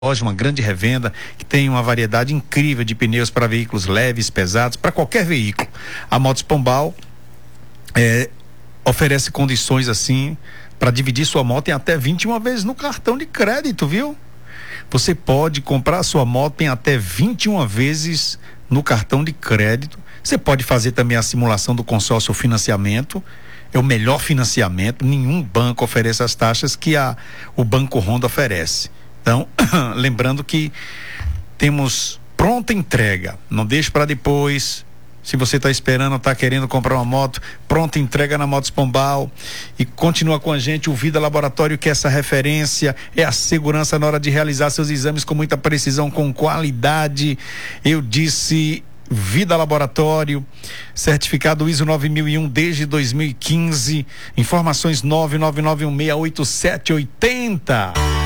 loja, uma grande revenda que tem uma variedade incrível de pneus para veículos leves, pesados, para qualquer veículo. A Motos Pombal oferece condições assim para dividir sua moto em até 21 vezes no cartão de crédito, viu? Você pode comprar a sua moto em até 21 vezes no cartão de crédito. Você pode fazer também a simulação do consórcio financiamento. É o melhor financiamento. Nenhum banco oferece as taxas que o Banco Honda oferece. Então, lembrando que temos pronta entrega. Não deixe para depois. Se você está esperando, está querendo comprar uma moto, pronta entrega na Motos Pombal. E continua com a gente o Vida Laboratório, que é essa referência, é a segurança na hora de realizar seus exames com muita precisão, com qualidade. Eu disse Vida Laboratório, certificado ISO 9001 desde 2015. Informações 999168780.